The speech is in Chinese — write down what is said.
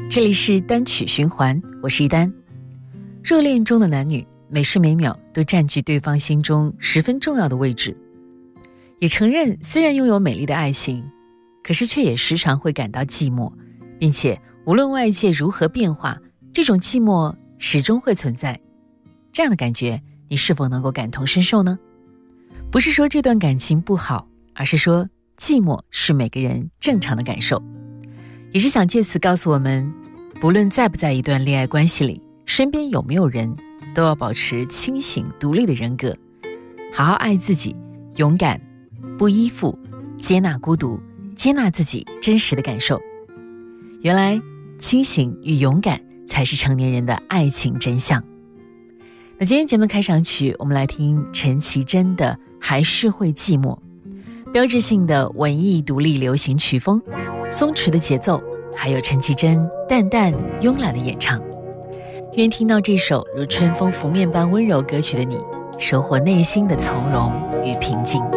这里是单曲循环，我是一丹。热恋中的男女每时每秒都占据对方心中十分重要的位置，也承认虽然拥有美丽的爱情，可是却也时常会感到寂寞，并且无论外界如何变化，这种寂寞始终会存在。这样的感觉，你是否能够感同身受呢？不是说这段感情不好，而是说寂寞是每个人正常的感受。也是想借此告诉我们，不论在不在一段恋爱关系里，身边有没有人，都要保持清醒独立的人格，好好爱自己，勇敢，不依附，接纳孤独，接纳自己真实的感受。原来清醒与勇敢才是成年人的爱情真相。那今天节目开场曲，我们来听陈绮贞的《还是会寂寞》，标志性的文艺独立流行曲风，松弛的节奏，还有陈绮贞淡淡慵懒的演唱。愿听到这首如春风拂面般温柔歌曲的你，收获内心的从容与平静。